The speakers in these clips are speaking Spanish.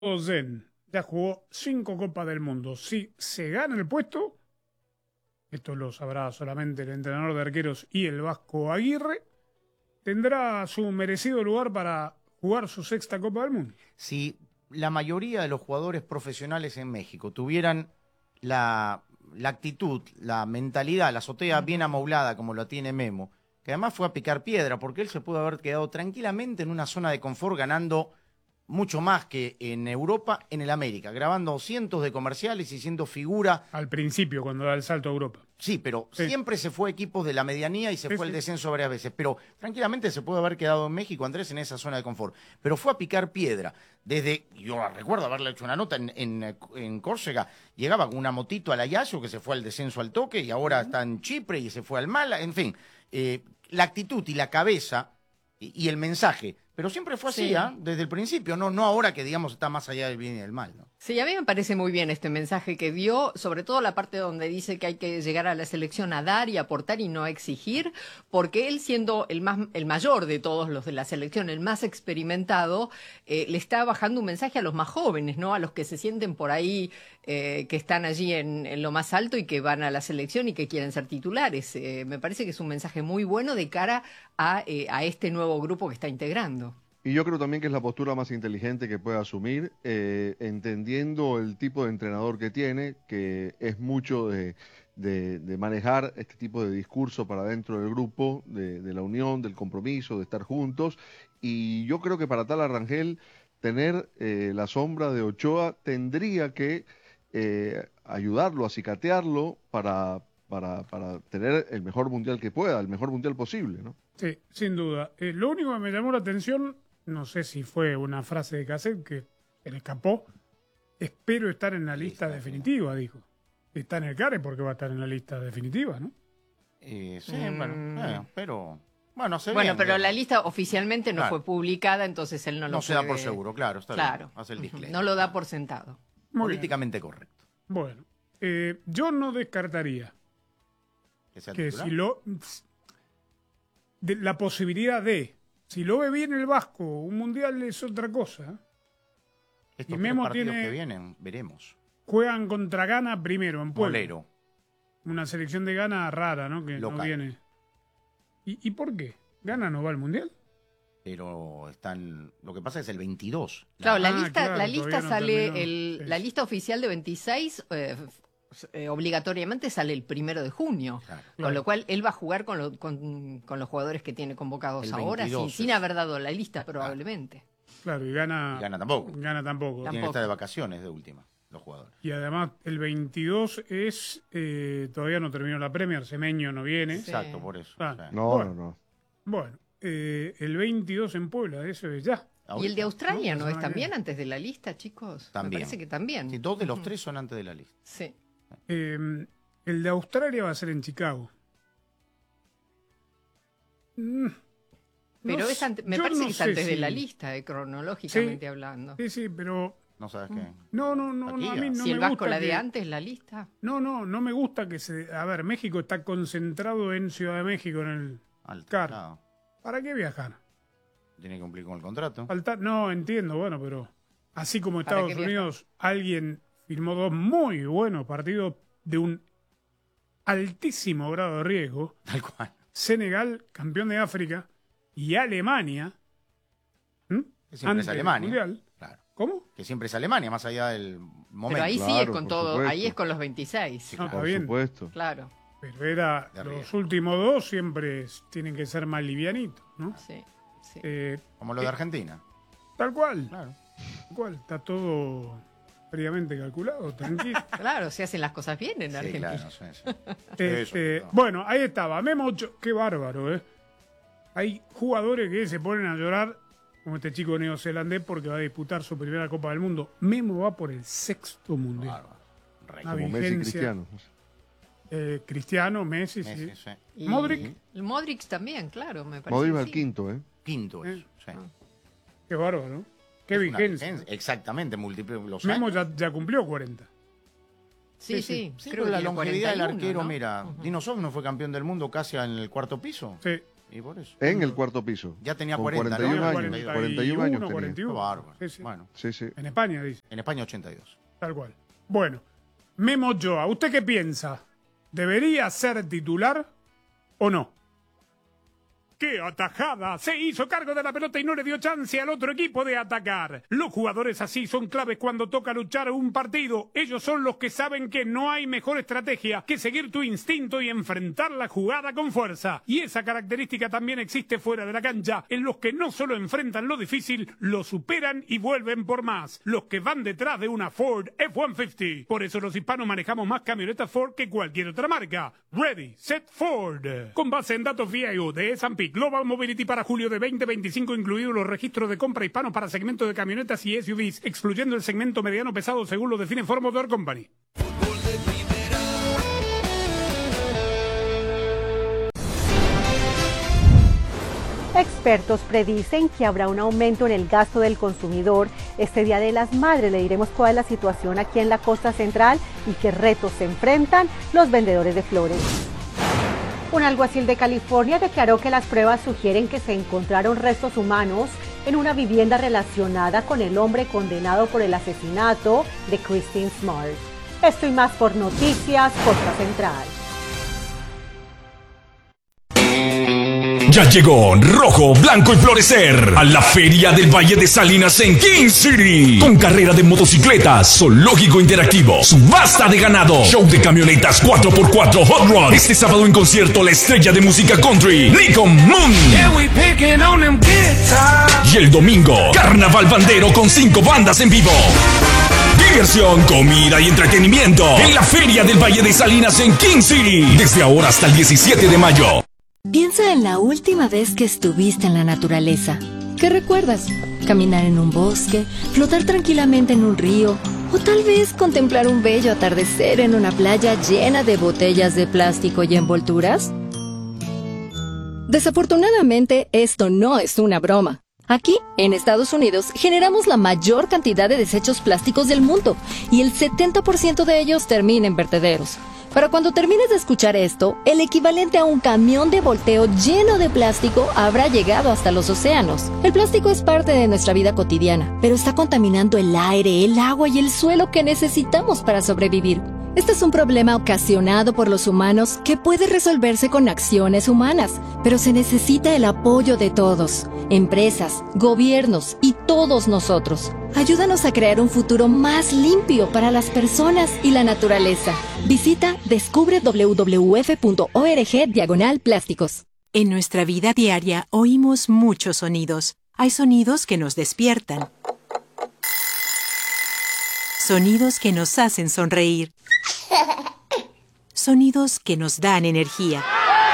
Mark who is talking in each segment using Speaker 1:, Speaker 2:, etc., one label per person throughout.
Speaker 1: Zen ya jugó 5 Copas del Mundo. Si se gana el puesto, esto lo sabrá solamente el entrenador de arqueros y el Vasco Aguirre, tendrá su merecido lugar para jugar su 6ª Copa del Mundo.
Speaker 2: Si la mayoría de los jugadores profesionales en México tuvieran la actitud, la mentalidad, la azotea bien amoblada como la tiene Memo, que además fue a picar piedra, porque él se pudo haber quedado tranquilamente en una zona de confort ganando mucho más que en Europa, en el América, grabando cientos de comerciales y siendo figura.
Speaker 1: Al principio, cuando da el salto a Europa.
Speaker 2: Sí, pero siempre se fue a equipos de la medianía y se fue al descenso varias veces. Pero tranquilamente se puede haber quedado en México, Andrés, en esa zona de confort. Pero fue a picar piedra. Yo recuerdo haberle hecho una nota en Córcega. Llegaba con una motito a la Yayo, que se fue al descenso al toque, y ahora está en Chipre y se fue al Mala. En fin, la actitud y la cabeza y el mensaje. Pero siempre fue así, desde el principio, no ahora que, digamos, está más allá del bien y del mal, ¿no?
Speaker 3: Sí, a mí me parece muy bien este mensaje que dio, sobre todo la parte donde dice que hay que llegar a la selección a dar y aportar y no a exigir, porque él, siendo el mayor de todos los de la selección, el más experimentado, le está bajando un mensaje a los más jóvenes, ¿no? A los que se sienten por ahí, que están allí en lo más alto y que van a la selección y que quieren ser titulares. Me parece que es un mensaje muy bueno de cara a este nuevo grupo que está integrando.
Speaker 4: Y yo creo también que es la postura más inteligente que puede asumir, entendiendo el tipo de entrenador que tiene, que es mucho de manejar este tipo de discurso para dentro del grupo, de la unión, del compromiso, de estar juntos. Y yo creo que para tal Rangel, tener la sombra de Ochoa tendría que ayudarlo, acicatearlo para tener el mejor mundial que pueda, el mejor mundial posible, ¿no?
Speaker 1: Sí, sin duda. Lo único que me llamó la atención, no sé si fue una frase de cassette que se le escapó, espero estar en la lista definitiva, dijo. Está en el CARE porque va a estar en la lista definitiva, ¿no?
Speaker 2: Sí, bueno, pero... Bueno,
Speaker 3: pero la lista oficialmente no fue publicada, entonces él no lo
Speaker 2: se da por seguro, claro, está bien. Hace el disclaimer.
Speaker 3: No lo da por sentado.
Speaker 2: Políticamente correcto.
Speaker 1: Bueno, yo no descartaría que si la posibilidad si lo ve bien el Vasco, un mundial es otra cosa.
Speaker 2: Estos Memo partidos que vienen, veremos.
Speaker 1: Juegan contra Ghana primero, en Puebla.
Speaker 2: Bolero.
Speaker 1: Una selección de Ghana rara, ¿no? Que
Speaker 2: local.
Speaker 1: No viene. ¿Y por qué? ¿Ghana no va al mundial?
Speaker 2: Pero lo que pasa es el 22.
Speaker 3: Claro, la lista sale, la lista oficial de 26 obligatoriamente sale el 1 de junio, con lo cual él va a jugar con los jugadores que tiene convocados ahora, sin haber dado la lista probablemente.
Speaker 1: Claro, y Ghana tampoco.
Speaker 2: Tiene que estar de vacaciones de última, los jugadores.
Speaker 1: Y además el 22 todavía no terminó la Premier, Semeño no viene.
Speaker 2: Exacto, por eso.
Speaker 4: No.
Speaker 1: Bueno, el 22 en Puebla, eso es ya.
Speaker 3: ¿Y el de Australia no es también antes de la lista, chicos?
Speaker 2: También.
Speaker 3: Me parece que también.
Speaker 2: Sí, 2 de los 3 son antes de la lista.
Speaker 3: Sí.
Speaker 1: El de Australia va a ser en Chicago.
Speaker 3: Pero me parece que es antes de la lista, cronológicamente hablando.
Speaker 1: Sí, pero...
Speaker 2: ¿No sabes qué?
Speaker 1: No, a mí no me gusta.
Speaker 3: Si el Vasco la de antes, la lista.
Speaker 1: No me gusta que A ver, México está concentrado en Ciudad de México, en el CAR. ¿Para qué viajar?
Speaker 2: Tiene que cumplir con el contrato.
Speaker 1: No, entiendo, bueno, pero... Así como Estados Unidos, alguien firmó 2 muy buenos partidos de un altísimo grado de riesgo.
Speaker 2: Tal cual.
Speaker 1: Senegal, campeón de África, y Alemania.
Speaker 2: Que siempre es Alemania.
Speaker 1: Mundial.
Speaker 2: Claro.
Speaker 1: ¿Cómo?
Speaker 2: Que siempre es Alemania, más allá del momento.
Speaker 3: Pero ahí sí es con todo, ahí es con los 26.
Speaker 1: Sí, por supuesto.
Speaker 3: Claro.
Speaker 1: Pero los últimos 2 siempre tienen que ser más livianitos, ¿no?
Speaker 3: Sí.
Speaker 2: Como lo de Argentina.
Speaker 1: Tal cual.
Speaker 2: Claro.
Speaker 1: Tal cual. Está todo previamente calculado, tranquilo.
Speaker 3: Claro, se hacen las cosas bien en Argentina.
Speaker 2: Claro,
Speaker 1: bueno, ahí estaba. Memo Ochoa, qué bárbaro, ¿eh? Hay jugadores que se ponen a llorar, como este chico neozelandés, porque va a disputar su primera Copa del Mundo. Memo va por el 6º mundial.
Speaker 4: Como Messi, Cristiano.
Speaker 1: Cristiano, Messi, sí.
Speaker 3: Y
Speaker 1: Modric.
Speaker 3: El Modric también, claro, me parece.
Speaker 4: Modric va al quinto, ¿eh?
Speaker 2: Quinto es. Sí.
Speaker 1: Qué bárbaro, ¿no? Qué vigencia.
Speaker 2: Exactamente, múltiples los
Speaker 1: Memo
Speaker 2: años.
Speaker 1: ya cumplió 40.
Speaker 3: Sí,
Speaker 2: creo que la longevidad del arquero,
Speaker 3: ¿no?
Speaker 2: mira, Dino Sof no fue campeón del mundo casi en el 4º piso.
Speaker 1: Sí.
Speaker 2: Y por eso.
Speaker 4: En el cuarto piso.
Speaker 2: Ya tenía
Speaker 4: con
Speaker 2: 40,
Speaker 4: 41
Speaker 2: ¿no?
Speaker 4: años. 41 años tenía.
Speaker 1: 41.
Speaker 2: Bárbaro.
Speaker 1: Sí, sí.
Speaker 2: Bueno,
Speaker 1: Sí. En España, dice.
Speaker 2: en España 82.
Speaker 1: Tal cual. Bueno, Memo Ochoa, ¿usted qué piensa? ¿Debería ser titular o no? ¡Qué atajada! Se hizo cargo de la pelota y no le dio chance al otro equipo de atacar. Los jugadores así son claves cuando toca luchar un partido. Ellos son los que saben que no hay mejor estrategia que seguir tu instinto y enfrentar la jugada con fuerza. Y esa característica también existe fuera de la cancha, en los que no solo enfrentan lo difícil, lo superan y vuelven por más. Los que van detrás de una Ford F-150. Por eso los hispanos manejamos más camionetas Ford que cualquier otra marca. Ready, Set, Ford. Con base en datos VIO de S&P Global Mobility para julio de 2025, incluidos los registros de compra hispanos para segmento de camionetas y SUVs, excluyendo el segmento mediano pesado según lo define Ford Motor Company.
Speaker 5: Expertos predicen que habrá un aumento en el gasto del consumidor este Día de las Madres. Le diremos cuál es la situación aquí en la costa central y qué retos se enfrentan los vendedores de flores. Un alguacil de California declaró que las pruebas sugieren que se encontraron restos humanos en una vivienda relacionada con el hombre condenado por el asesinato de Christine Smart. Esto y más por Noticias Costa Central.
Speaker 6: Ya llegó Rojo, Blanco y Florecer a la Feria del Valle de Salinas en King City. Con carrera de motocicletas, zoológico interactivo, subasta de ganado, show de camionetas 4x4 Hot Rod. Este sábado en concierto la estrella de música country, Nico Moon. Y el domingo, Carnaval Bandero con 5 bandas en vivo. Diversión, comida y entretenimiento en la Feria del Valle de Salinas en King City. Desde ahora hasta el 17 de mayo.
Speaker 7: Piensa en la última vez que estuviste en la naturaleza. ¿Qué recuerdas? ¿Caminar en un bosque? ¿Flotar tranquilamente en un río? ¿O tal vez contemplar un bello atardecer en una playa llena de botellas de plástico y envolturas? Desafortunadamente, esto no es una broma. Aquí, en Estados Unidos, generamos la mayor cantidad de desechos plásticos del mundo y el 70% de ellos termina en vertederos. Para cuando termines de escuchar esto, el equivalente a un camión de volteo lleno de plástico habrá llegado hasta los océanos. El plástico es parte de nuestra vida cotidiana, pero está contaminando el aire, el agua y el suelo que necesitamos para sobrevivir. Este es un problema ocasionado por los humanos que puede resolverse con acciones humanas, pero se necesita el apoyo de todos, empresas, gobiernos y todos nosotros. Ayúdanos a crear un futuro más limpio para las personas y la naturaleza. Visita descubre www.org/plásticos.
Speaker 8: En nuestra vida diaria oímos muchos sonidos. Hay sonidos que nos despiertan. Sonidos que nos hacen sonreír. Sonidos que nos dan energía.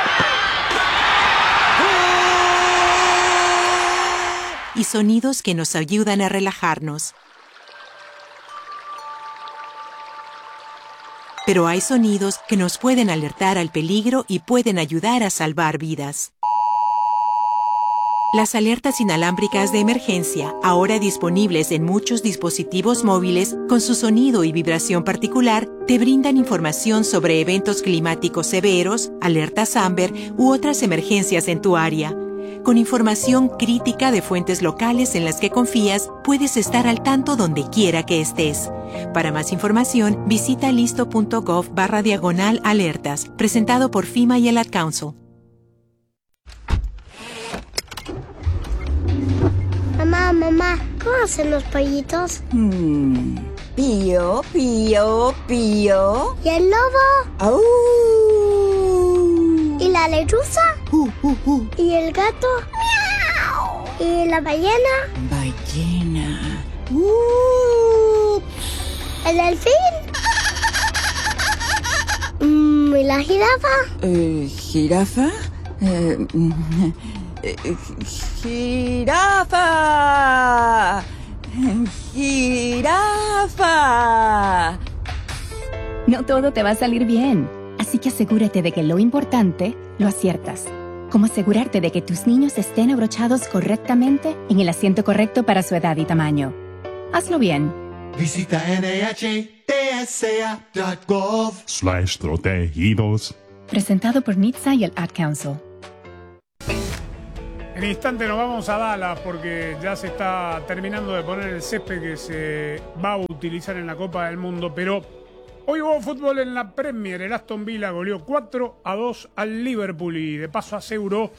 Speaker 8: Y sonidos que nos ayudan a relajarnos. Pero hay sonidos que nos pueden alertar al peligro y pueden ayudar a salvar vidas. Las alertas inalámbricas de emergencia, ahora disponibles en muchos dispositivos móviles con su sonido y vibración particular, te brindan información sobre eventos climáticos severos, alertas Amber u otras emergencias en tu área. Con información crítica de fuentes locales en las que confías, puedes estar al tanto donde quiera que estés. Para más información, visita listo.gov/alertas, presentado por FEMA y el Ad Council.
Speaker 9: Mamá, ¿cómo hacen los pollitos?
Speaker 10: Pío, pío, pío.
Speaker 9: ¿Y el lobo?
Speaker 10: ¡Au!
Speaker 9: ¿Y la lechuza? ¿Y el gato? ¡Miau! ¿Y la ballena?
Speaker 10: Ballena.
Speaker 9: ¿El delfín? ¿Y la jirafa?
Speaker 10: ¿Jirafa? ¡Jirafa! ¡Jirafa!
Speaker 11: No todo te va a salir bien, así que asegúrate de que lo importante lo aciertas. Como asegurarte de que tus niños estén abrochados correctamente en el asiento correcto para su edad y tamaño. Hazlo bien.
Speaker 12: Visita NHTSA.gov/protegidos.
Speaker 11: Presentado por NHTSA y el Ad Council.
Speaker 1: En instante nos vamos a Dallas porque ya se está terminando de poner el césped que se va a utilizar en la Copa del Mundo, pero hoy hubo fútbol en la Premier. El Aston Villa goleó 4-2 al Liverpool y de paso aseguró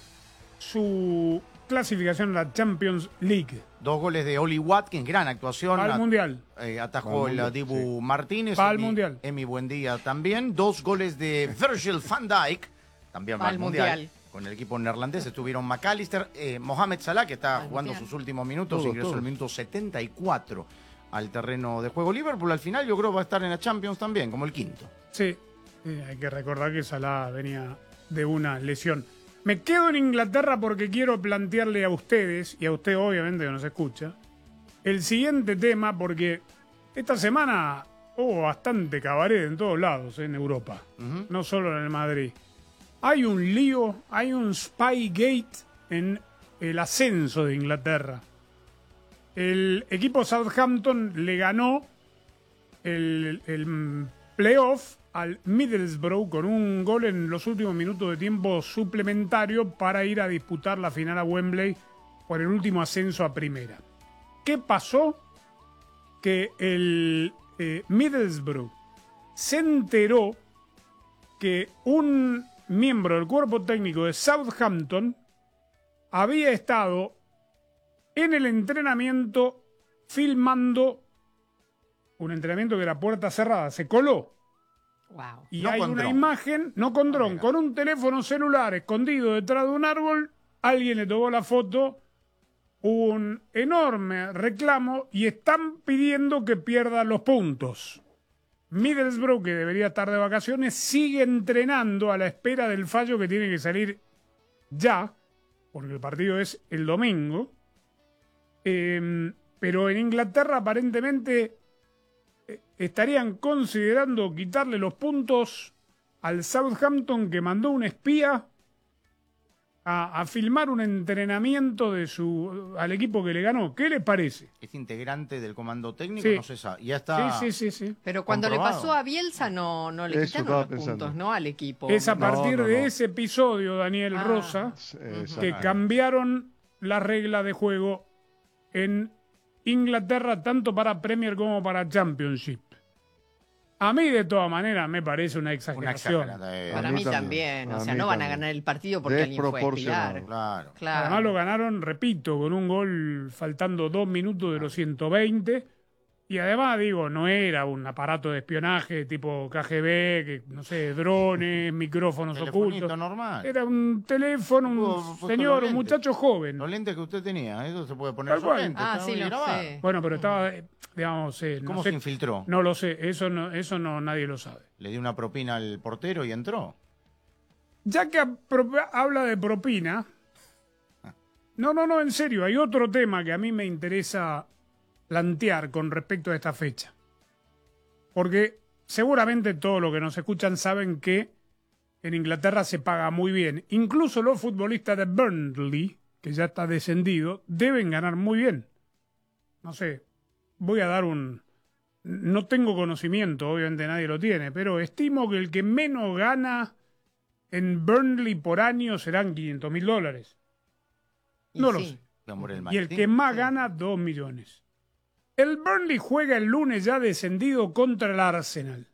Speaker 1: su clasificación a la Champions League.
Speaker 2: 2 goles de Oli Watkins, gran actuación.
Speaker 1: Al Mundial.
Speaker 2: Atajó el Dibu Martínez.
Speaker 1: Va al Mundial.
Speaker 2: Emi Buendía también. 2 goles de Virgil van Dijk, también va al Mundial. Con el equipo neerlandés estuvieron McAllister, Mohamed Salah, que está jugando sus últimos minutos, ingresó el minuto 74 al terreno de juego. Liverpool al final yo creo va a estar en la Champions también, como el quinto.
Speaker 1: Sí, hay que recordar que Salah venía de una lesión. Me quedo en Inglaterra porque quiero plantearle a ustedes, y a usted obviamente que nos escucha, el siguiente tema, porque esta semana hubo bastante cabaret en todos lados en Europa, no solo en el Madrid. Hay un lío, hay un Spygate en el ascenso de Inglaterra. El equipo Southampton le ganó el playoff al Middlesbrough con un gol en los últimos minutos de tiempo suplementario para ir a disputar la final a Wembley por el último ascenso a primera. ¿Qué pasó? Que el Middlesbrough se enteró que un miembro del cuerpo técnico de Southampton había estado en el entrenamiento filmando un entrenamiento que era puerta cerrada, se coló.
Speaker 3: Wow.
Speaker 1: Y
Speaker 2: No
Speaker 1: hay
Speaker 2: con
Speaker 1: una
Speaker 2: dron.
Speaker 1: imagen, no con dron, con un teléfono celular escondido detrás de un árbol, alguien le tomó la foto, un enorme reclamo y están pidiendo que pierda los puntos. Middlesbrough, que debería estar de vacaciones, sigue entrenando a la espera del fallo que tiene que salir ya, porque el partido es el domingo. Pero en Inglaterra aparentemente estarían considerando quitarle los puntos al Southampton, que mandó un espía a filmar un entrenamiento de al equipo que le ganó. ¿Qué les parece?
Speaker 2: Es integrante del comando técnico,
Speaker 1: Sí.
Speaker 2: no se sabe. Ya está.
Speaker 1: Sí.
Speaker 3: Pero cuando le
Speaker 2: comprobado.
Speaker 3: pasó a Bielsa no le
Speaker 4: Eso
Speaker 3: quitaron los
Speaker 4: estaba pensando.
Speaker 3: puntos, ¿no? Al equipo.
Speaker 1: Es a partir
Speaker 4: no.
Speaker 1: de ese episodio, Daniel Rosa, que cambiaron la regla de juego en Inglaterra, tanto para Premier como para Championship. A mí, de todas maneras, me parece una exageración.
Speaker 3: Para mí también. O sea, no van a ganar el partido porque alguien fue a espiar.
Speaker 2: Claro.
Speaker 1: Además lo ganaron, repito, con un gol faltando 2 minutos de los 120. Y además, digo, no era un aparato de espionaje tipo KGB, que no sé, drones, micrófonos
Speaker 2: Telefonito
Speaker 1: ocultos.
Speaker 2: normal.
Speaker 1: Era un teléfono, un señor, un muchacho joven.
Speaker 2: Los lentes que usted tenía, eso se puede poner
Speaker 1: Tal
Speaker 2: esos
Speaker 1: cual.
Speaker 2: lentes.
Speaker 3: Ah,
Speaker 2: está
Speaker 3: sí,
Speaker 2: muy
Speaker 3: lo
Speaker 2: grabado.
Speaker 3: sé.
Speaker 1: Bueno, pero estaba, digamos,
Speaker 2: ¿Cómo
Speaker 1: no
Speaker 2: se
Speaker 1: sé,
Speaker 2: infiltró?
Speaker 1: no lo sé, eso no nadie lo sabe.
Speaker 2: Le dio una propina al portero y entró.
Speaker 1: Ya que habla de propina, no, en serio, hay otro tema que a mí me interesa plantear con respecto a esta fecha. Porque seguramente todos los que nos escuchan saben que en Inglaterra se paga muy bien. Incluso los futbolistas de Burnley, que ya está descendido, deben ganar muy bien. No sé, voy a dar no tengo conocimiento, obviamente nadie lo tiene, pero estimo que el que menos gana en Burnley por año serán $500,000. No lo sé. Y el que más gana, 2 millones. El Burnley juega el lunes ya descendido contra el Arsenal.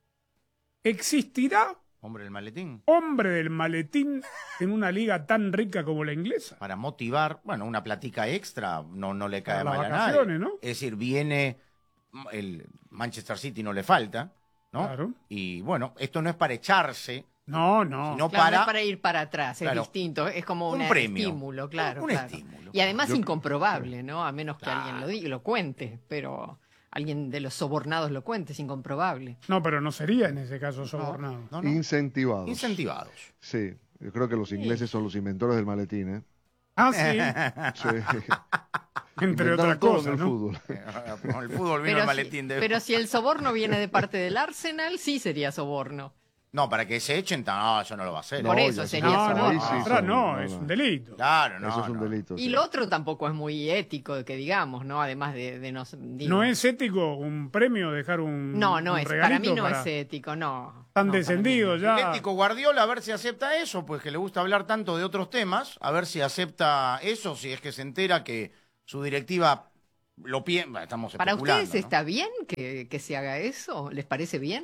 Speaker 1: ¿Existirá
Speaker 2: Hombre del maletín.
Speaker 1: hombre del maletín en una liga tan rica como la inglesa?
Speaker 2: Para motivar, bueno, una platica extra no le cae
Speaker 1: Para las
Speaker 2: mal a
Speaker 1: vacaciones,
Speaker 2: nadie.
Speaker 1: ¿no?
Speaker 2: Es decir, viene el Manchester City, no le falta, ¿no?
Speaker 1: Claro.
Speaker 2: Y bueno, esto no es para echarse,
Speaker 1: No.
Speaker 2: sino
Speaker 3: Claro, no es
Speaker 2: para...
Speaker 3: para ir para atrás,
Speaker 2: Claro.
Speaker 3: es distinto, es como
Speaker 2: Un
Speaker 3: un
Speaker 2: premio.
Speaker 3: estímulo, claro.
Speaker 2: Un
Speaker 3: claro.
Speaker 2: estímulo.
Speaker 3: Y además incomprobable, ¿no? A menos que alguien
Speaker 2: Claro.
Speaker 3: lo diga, lo cuente, pero alguien de los sobornados lo cuente, es incomprobable.
Speaker 1: No, pero no sería en ese caso sobornado.
Speaker 2: No.
Speaker 4: Incentivados.
Speaker 2: Incentivados.
Speaker 4: Sí, yo creo que los ingleses son los inventores del maletín, ¿eh?
Speaker 1: Ah, sí.
Speaker 4: Sí.
Speaker 1: Entre
Speaker 4: Inventaron
Speaker 1: otras
Speaker 4: todo en
Speaker 1: cosas,
Speaker 4: el
Speaker 1: ¿no?
Speaker 4: fútbol.
Speaker 2: Con el fútbol vino el maletín de...
Speaker 3: Pero si el soborno viene de parte del Arsenal, sí sería soborno.
Speaker 2: No, para que se echen, no, eso no lo va a hacer.
Speaker 3: Por eso sería
Speaker 1: es un delito.
Speaker 2: Claro, no.
Speaker 4: Eso es un delito.
Speaker 3: Y lo otro tampoco es muy ético, que digamos, ¿no? Además de no...
Speaker 1: ¿No es ético un premio dejar un
Speaker 3: No
Speaker 1: un
Speaker 3: es. Para mí no es ético, no.
Speaker 1: Tan descendido ya.
Speaker 2: El ético Guardiola, a ver si acepta eso, pues que le gusta hablar tanto de otros temas, a ver si acepta eso, si es que se entera que su directiva lo piensa. Estamos
Speaker 3: ¿Para
Speaker 2: especulando,
Speaker 3: ustedes está bien que se haga eso? ¿Les parece bien?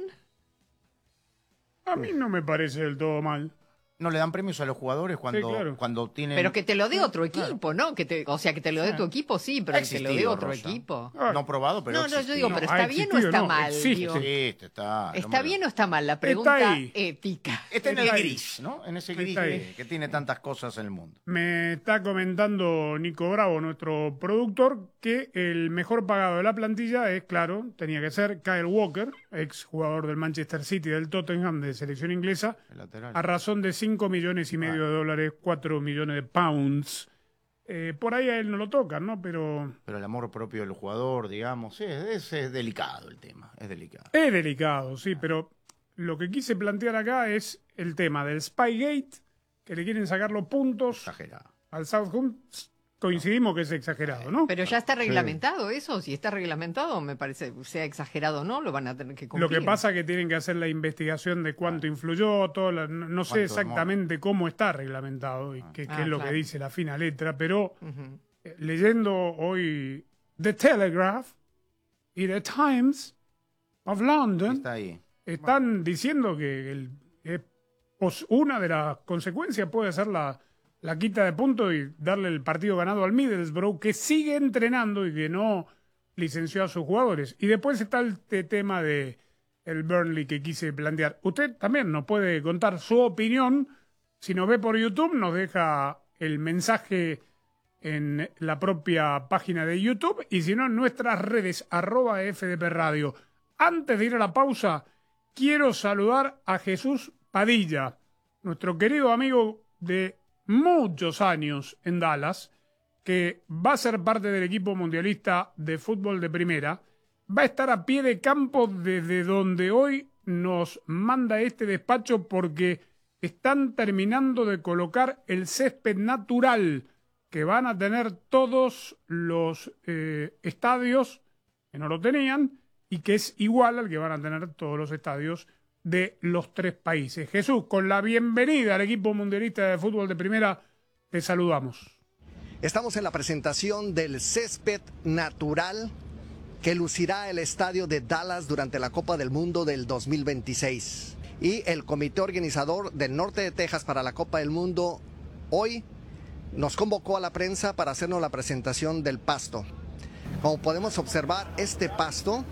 Speaker 1: A mí no me parece del todo mal.
Speaker 2: ¿No le dan premios a los jugadores cuando tienen...?
Speaker 3: Pero que te lo dé otro equipo, ¿no? Que te lo dé tu equipo, sí, pero que te lo dé otro equipo.
Speaker 2: No probado, pero
Speaker 3: No, yo digo, pero ¿está bien o está mal?
Speaker 2: Existe,
Speaker 3: ¿Está bien o está mal? La pregunta ética.
Speaker 2: Está en el gris, ¿no? En ese gris que tiene tantas cosas en el mundo.
Speaker 1: Me está comentando Nico Bravo, nuestro productor, que el mejor pagado de la plantilla es, claro, tenía que ser Kyle Walker, ex jugador del Manchester City, del Tottenham, de selección inglesa, a razón de 5,5 millones de dólares, 4 millones de pounds. Por ahí a él no lo tocan, ¿no? Pero
Speaker 2: el amor propio del jugador, digamos, es delicado el tema, es delicado.
Speaker 1: Es delicado, sí, pero lo que quise plantear acá es el tema del Spygate, que le quieren sacar los puntos al Southampton. Coincidimos que es exagerado, ¿no?
Speaker 3: Pero ya está reglamentado eso. Si está reglamentado, me parece, sea exagerado o no, lo van a tener que cumplir.
Speaker 1: Lo que pasa es que tienen que hacer la investigación de cuánto influyó, no sé exactamente cómo está reglamentado y qué es lo que dice la fina letra, pero leyendo hoy The Telegraph y The Times of London, están diciendo que una de las consecuencias puede ser la quita de puntos y darle el partido ganado al Middlesbrough, que sigue entrenando y que no licenció a sus jugadores. Y después está el tema de el Burnley que quise plantear. Usted también nos puede contar su opinión. Si nos ve por YouTube, nos deja el mensaje en la propia página de YouTube y si no, en nuestras redes, @FDP Radio. Antes de ir a la pausa, quiero saludar a Jesús Padilla, nuestro querido amigo de muchos años en Dallas, que va a ser parte del equipo mundialista de fútbol de primera, va a estar a pie de campo desde donde hoy nos manda este despacho porque están terminando de colocar el césped natural que van a tener todos los estadios que no lo tenían y que es igual al que van a tener todos los estadios de los 3 países. Jesús, con la bienvenida al equipo mundialista de fútbol de primera, te saludamos.
Speaker 12: Estamos en la presentación del césped natural que lucirá el estadio de Dallas durante la Copa del Mundo del 2026. Y el comité organizador del norte de Texas para la Copa del Mundo hoy nos convocó a la prensa para hacernos la presentación del pasto. Como podemos observar, este pasto,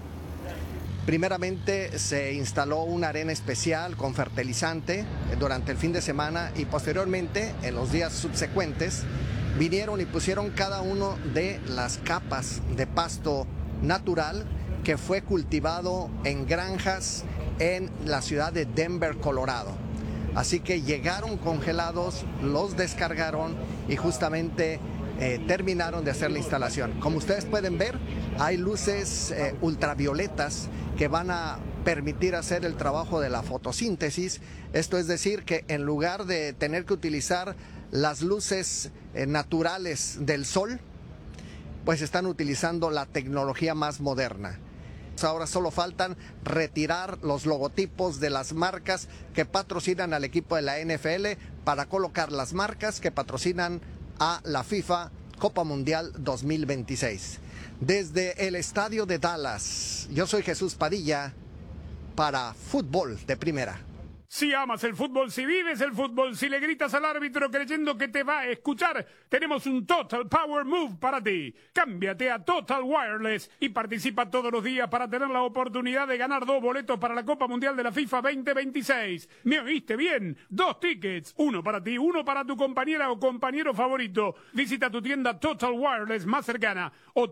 Speaker 12: primeramente se instaló una arena especial con fertilizante durante el fin de semana y posteriormente, en los días subsecuentes, vinieron y pusieron cada uno de las capas de pasto natural que fue cultivado en granjas en la ciudad de Denver, Colorado. Así que llegaron congelados, los descargaron y justamente terminaron de hacer la instalación. Como ustedes pueden ver, hay luces ultravioletas que van a permitir hacer el trabajo de la fotosíntesis. Esto es decir que en lugar de tener que utilizar las luces naturales del sol, pues están utilizando la tecnología más moderna. Ahora solo faltan retirar los logotipos de las marcas que patrocinan al equipo de la NFL para colocar las marcas que patrocinan a la FIFA Copa Mundial 2026. Desde el estadio de Dallas, yo soy Jesús Padilla para Fútbol de Primera.
Speaker 1: Si amas el fútbol, si vives el fútbol, si le gritas al árbitro creyendo que te va a escuchar, tenemos un Total Power Move para ti. Cámbiate a Total Wireless y participa todos los días para tener la oportunidad de ganar 2 boletos para la Copa Mundial de la FIFA 2026. ¿Me oíste bien? 2 tickets, uno para ti, uno para tu compañera o compañero favorito. Visita tu tienda Total Wireless más cercana o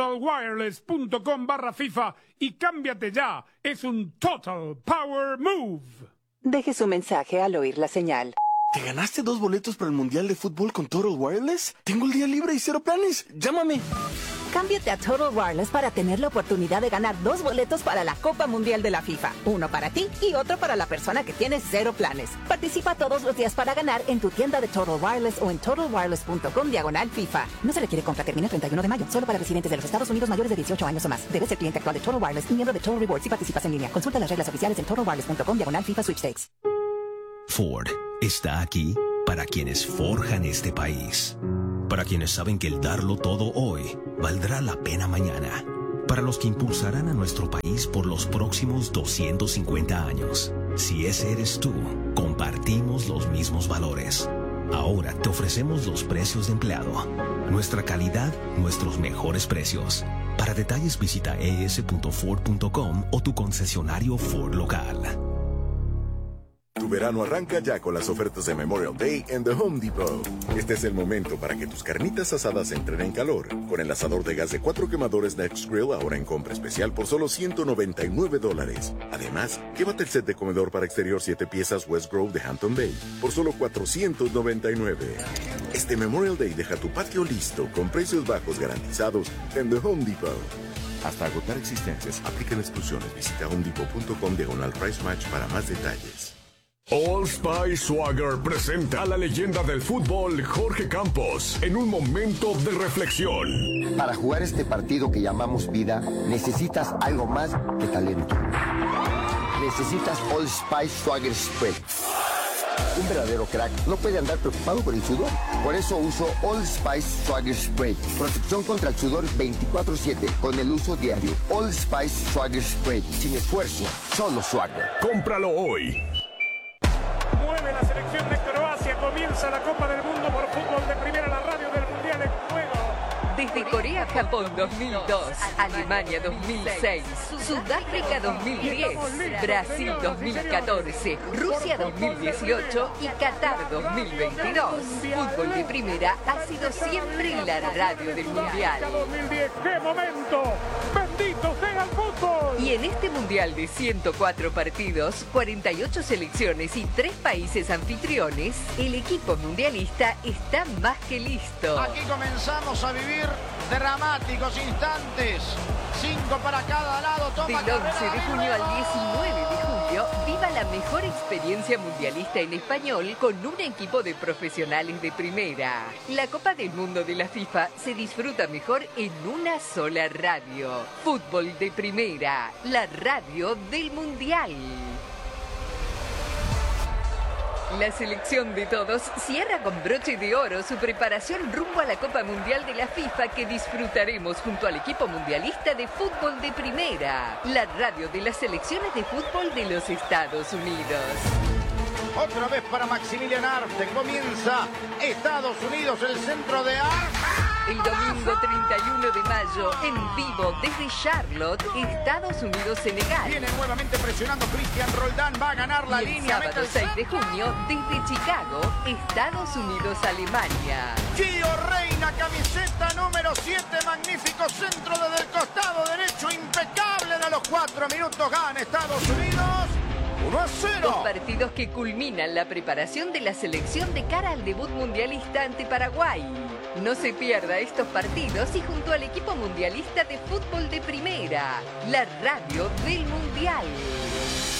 Speaker 1: totalwireless.com/FIFA y cámbiate ya. Es un Total Power Move.
Speaker 13: Deje su mensaje al oír la señal.
Speaker 14: ¿Te ganaste 2 boletos para el Mundial de Fútbol con Total Wireless? Tengo el día libre y 0 planes. Llámame. Cámbiate a Total Wireless para tener la oportunidad de ganar 2 boletos para la Copa Mundial de la FIFA. Uno para ti y otro para la persona que tiene 0 planes. Participa todos los días para ganar en tu tienda de Total Wireless o en totalwireless.com/FIFA. No se requiere compra, termina el 31 de mayo. Solo para residentes de los Estados Unidos mayores de 18 años o más. Debes ser cliente actual de Total Wireless y miembro de Total Rewards si participas en línea. Consulta las reglas oficiales en totalwireless.com/FIFA Sweepstakes.
Speaker 15: Ford está aquí para quienes forjan este país. Para quienes saben que el darlo todo hoy valdrá la pena mañana. Para los que impulsarán a nuestro país por los próximos 250 años. Si ese eres tú, compartimos los mismos valores. Ahora te ofrecemos los precios de empleado. Nuestra calidad, nuestros mejores precios. Para detalles visita es.ford.com o tu concesionario Ford local.
Speaker 16: Tu verano arranca ya con las ofertas de Memorial Day en The Home Depot. Este es el momento para que tus carnitas asadas entren en calor. Con el asador de gas de 4 quemadores Next Grill ahora en compra especial por solo $199. Además, llévate el set de comedor para exterior 7 piezas West Grove de Hampton Bay por solo $499. Este Memorial Day deja tu patio listo con precios bajos garantizados en The Home Depot. Hasta agotar existencias, aplican exclusiones. Visita homedepot.com/price match para más detalles.
Speaker 6: Old Spice Swagger presenta a la leyenda del fútbol Jorge Campos en un momento de reflexión.
Speaker 17: Para jugar este partido que llamamos vida, necesitas algo más que talento. Necesitas Old Spice Swagger Spread. Un verdadero crack no puede andar preocupado por el sudor. Por eso uso Old Spice Swagger Spray. Protección contra el sudor 24/7 con el uso diario. Old Spice Swagger Spray. Sin esfuerzo, solo Swagger.
Speaker 6: Cómpralo hoy.
Speaker 1: Mueve la selección de Croacia. Comienza la Copa del Mundo por fútbol de primera. La radio del Mundial en juego.
Speaker 18: Desde Corea-Japón 2002, Alemania 2006, Sudáfrica 2010, Brasil 2014, Rusia 2018 y Qatar 2022. Fútbol de primera ha sido siempre la radio del Mundial.
Speaker 1: 2010, ¡qué momento! ¡Bendito sea el fútbol!
Speaker 18: Y en este Mundial de 104 partidos, 48 selecciones y 3 países anfitriones, el equipo mundialista está más que listo.
Speaker 2: Aquí comenzamos a vivir dramáticos instantes. 5 para cada lado. Toma
Speaker 18: Del 11 de junio al 19 de julio, viva la mejor experiencia mundialista en español con un equipo de profesionales de primera. La Copa del Mundo de la FIFA se disfruta mejor en una sola radio. Fútbol de primera, la radio del Mundial. La selección de todos cierra con broche de oro su preparación rumbo a la Copa Mundial de la FIFA que disfrutaremos junto al equipo mundialista de fútbol de primera, la radio de las selecciones de fútbol de los Estados Unidos.
Speaker 2: Otra vez para Maximilian Arte. Comienza Estados Unidos, el centro de Arte.
Speaker 18: El domingo 31 de mayo, en vivo desde Charlotte, Estados Unidos-Senegal.
Speaker 2: Viene nuevamente presionando Cristian Roldán, va a ganar la línea.
Speaker 18: El sábado 6 de junio, desde Chicago, Estados Unidos-Alemania.
Speaker 2: Gio Reina, camiseta número 7, magnífico centro desde el costado derecho, impecable. A los 4 minutos gana Estados Unidos. 1-0.
Speaker 18: Dos partidos que culminan la preparación de la selección de cara al debut mundialista ante Paraguay. No se pierda estos partidos y junto al equipo mundialista de fútbol de primera, la radio del Mundial.